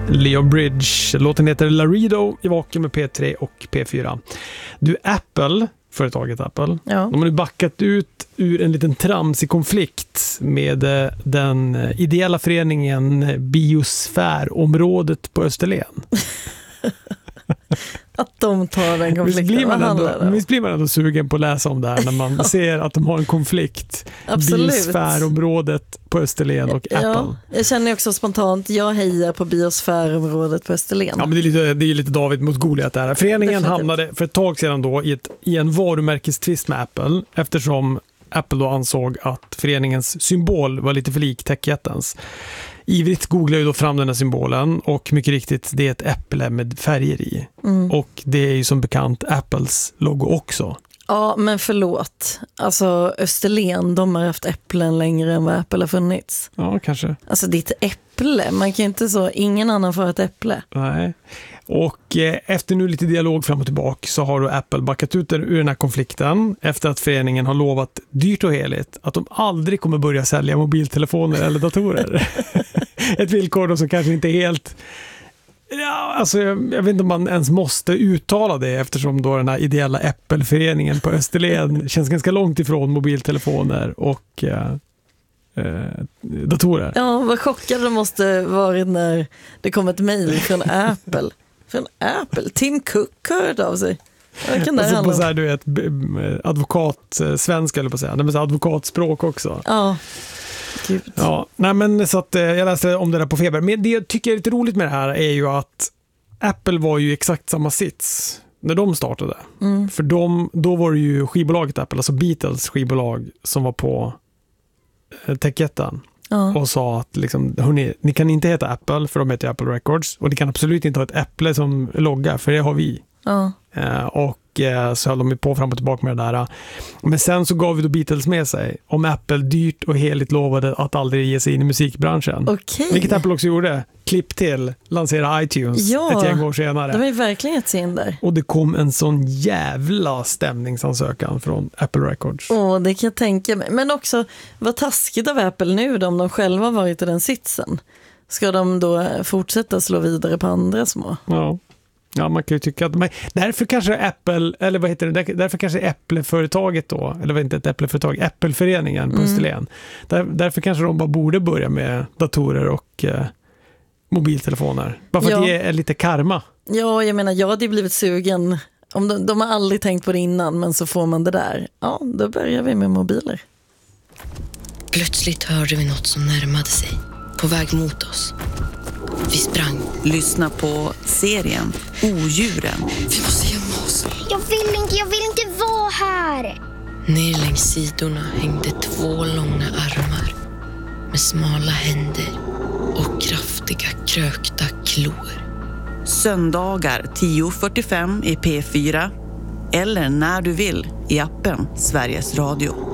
Leo Bridge. Låten heter Laredo i Vakuum med P3 och P4. Du, Apple, företaget Apple, de har nu backat ut ur en liten tramsig konflikt med den ideella föreningen Biosfärområdet på Österlen. Att de tar den konflikten. Visst blir man ändå sugen på att läsa om det här när man ser att de har en konflikt. Absolut. Biosfärområdet på Österlen och Apple. Ja, jag känner också spontant, jag hejar på biosfärområdet på Österlen. Ja, men det är lite David mot Goliat där. Föreningen hamnade för ett tag sedan då i en varumärkestvist med Apple, eftersom Apple då ansåg att föreningens symbol var lite för lik techjättens. Ivrigt googlar ju då fram den här symbolen och mycket riktigt, det är ett äpple med färger i. Och det är ju som bekant Apples logo också. Ja, men förlåt. Alltså Österlen, de har haft äpplen längre än vad Apple har funnits. Ja, kanske. Alltså det är ett äpple, man kan ju inte så, ingen annan får ett äpple. Nej. Och efter nu lite dialog fram och tillbaka så har då Apple backat ut ur den här konflikten efter att föreningen har lovat dyrt och heligt att de aldrig kommer börja sälja mobiltelefoner eller datorer. Ett villkor då som kanske inte är helt... Ja, alltså jag vet inte om man ens måste uttala det eftersom då den här ideella Apple-föreningen på Österlen känns ganska långt ifrån mobiltelefoner och datorer. Ja, vad chockade det måste varit när det kom ett mejl från Apple. Från Apple. Tim Cook hörde av sig. Alltså på så här, du vet, advokatsvenska eller på att säga. Det är advokatspråk också. Ja. Gud. Ja, nej men så att jag läste om det där på Feber. Men det jag tycker är lite roligt med det här är ju att Apple var ju exakt samma sits när de startade. För då var det ju skivbolaget Apple, alltså Beatles skivbolag som var på techjätten. Och sa att liksom, hörni, ni kan inte heta Apple för de heter Apple Records och ni kan absolut inte ha ett äpple som logga för det har vi. Och så höll de på fram och tillbaka med det där. Men sen så gav vi då Beatles med sig om Apple dyrt och heligt lovade att aldrig ge sig in i musikbranschen. Vilket Apple också gjorde. Klipp till, lansera iTunes ett gäng år senare. De är verkligen ett in där. Och det kom en sån jävla stämningsansökan från Apple Records. Det kan jag tänka mig. Men också, vad taskigt av Apple nu om de själva varit i den sitsen. Ska de då fortsätta slå vidare på andra små? Ja, man kan ju tycka att därför kanske Apple, eller vad heter det, därför kanske Apple-företaget då, eller vad inte ett Apple-företag, Apple-föreningen på Österlen. Därför kanske de bara borde börja med datorer och mobiltelefoner. Bara för att det är lite karma. Ja, jag menar, jag hade ju blivit sugen. Om de har aldrig tänkt på det innan, men så får man det där. Ja, då börjar vi med mobiler. Plötsligt hörde vi något som närmade sig, på väg mot oss. Vi sprang. Lyssna på serien Odjuren. Vi måste gömma oss. Jag vill inte vara här. Ner längs sidorna hängde 2 långa armar med smala händer och kraftiga krökta klor. Söndagar 10:45 i P4 eller när du vill i appen Sveriges Radio.